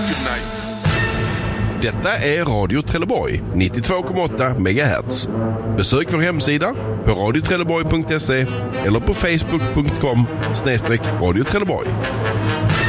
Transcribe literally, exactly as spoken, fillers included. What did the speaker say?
Good night. Detta är Radio Trelleborg, nittiotvå komma åtta megahertz. Besök vår hemsida på radio trelleborg punkt se eller på facebook punkt com snedstreck radio Trelleborg.